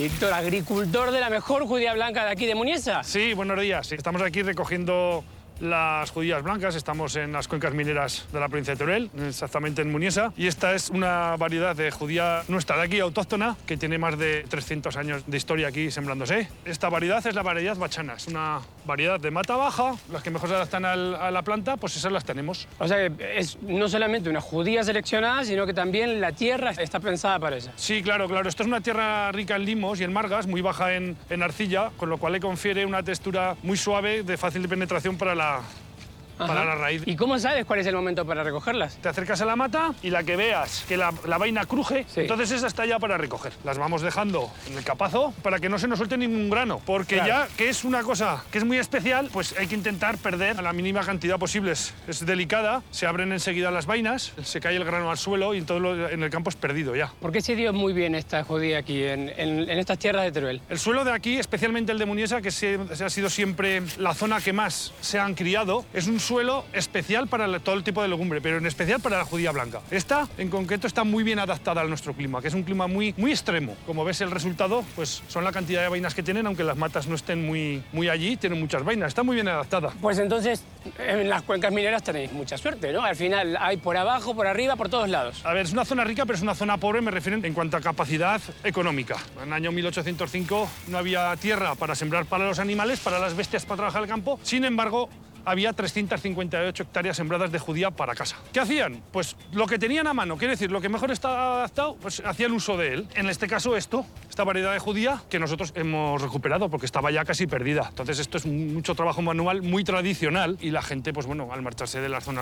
Víctor, agricultor de la mejor judía blanca de aquí de Muniesa. Sí, buenos días. Estamos aquí recogiendo las judías blancas. Estamos en las cuencas mineras de la provincia de Teruel, exactamente en Muniesa. Y esta es una variedad de judía nuestra de aquí, autóctona, que tiene más de 300 años de historia aquí sembrándose. Esta variedad es la variedad bachana. Es una variedad de mata baja. Las que mejor se adaptan a la planta, pues esas las tenemos. O sea que es no solamente una judía seleccionada, sino que también la tierra está pensada para ella. Sí, claro, claro. Esto es una tierra rica en limos y en margas, muy baja en arcilla, con lo cual le confiere una textura muy suave, de fácil penetración para la raíz. ¿Y cómo sabes cuál es el momento para recogerlas? Te acercas a la mata y la que veas que la vaina cruje, sí, entonces esa está ya para recoger. Las vamos dejando en el capazo para que no se nos suelte ningún grano, porque claro, ya que es una cosa que es muy especial, pues hay que intentar perder a la mínima cantidad posible. Es delicada, se abren enseguida las vainas, se cae el grano al suelo y en el campo es perdido ya. ¿Por qué se dio muy bien esta judía aquí, en estas tierras de Teruel? El suelo de aquí, especialmente el de Muniesa, que ha sido siempre la zona que más se han criado, es un suelo especial para todo el tipo de legumbre, pero en especial para la judía blanca. Esta, en concreto, está muy bien adaptada a nuestro clima, que es un clima muy extremo. Como ves, el resultado pues, son la cantidad de vainas que tienen, aunque las matas no estén muy allí, tienen muchas vainas. Está muy bien adaptada. Pues entonces, en las cuencas mineras tenéis mucha suerte, ¿no? Al final hay por abajo, por arriba, por todos lados. A ver, es una zona rica, pero es una zona pobre, me refiero en cuanto a capacidad económica. En el año 1805 no había tierra para sembrar para los animales, para las bestias para trabajar el campo. Sin embargo, había 358 hectáreas sembradas de judía para casa. ¿Qué hacían? Pues lo que tenían a mano, quiere decir, lo que mejor estaba adaptado, pues hacían uso de él. En este caso esta variedad de judía que nosotros hemos recuperado porque estaba ya casi perdida. Entonces esto es mucho trabajo manual, muy tradicional y la gente, pues bueno, al marcharse de las zonas